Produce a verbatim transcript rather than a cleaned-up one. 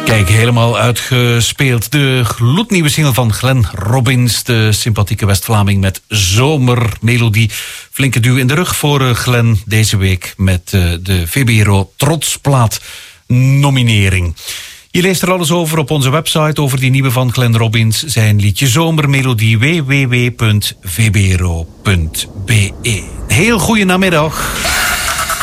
Kijk, helemaal uitgespeeld. De gloednieuwe single van Glenn Robbins, de sympathieke West-Vlaming met Zomermelodie. Flinke duw in de rug voor Glenn deze week met de V B R O Trotsplaat nominering. Je leest er alles over op onze website, over die nieuwe van Glenn Robbins. Zijn liedje Zomermelodie, w w w punt v b r o punt b e. Heel goeie namiddag.